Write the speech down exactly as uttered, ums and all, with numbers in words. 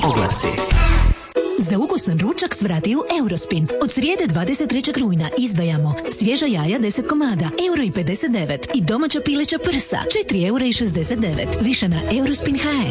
Oglasi. Za ukusan ručak svrati u Eurospin. Od srijede dvadeset trećeg rujna izdajamo svježa jaja deset komada, euro i pedeset devet i domaća pileća prsa, četiri eura i šezdeset devet. Više na eurospin tačka he.